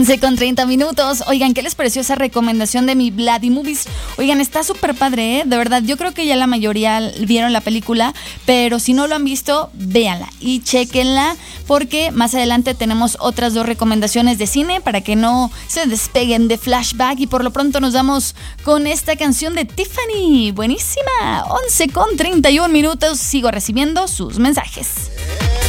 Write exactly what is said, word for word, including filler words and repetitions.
once con treinta minutos. Oigan, ¿qué les pareció esa recomendación de mi Bloody Movies? Oigan, está súper padre, ¿eh? De verdad, yo creo que ya la mayoría vieron la película, pero si no lo han visto, véanla y chéquenla, porque más adelante tenemos otras dos recomendaciones de cine para que no se despeguen de Flashback. Y por lo pronto nos vamos con esta canción de Tiffany. Buenísima. once con treinta y un minutos. Sigo recibiendo sus mensajes.